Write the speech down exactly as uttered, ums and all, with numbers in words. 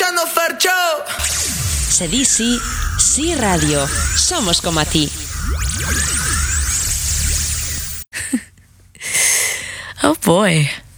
escuchando Fercho. Se di sí, sí radio. Somos como a ti. Oh boy.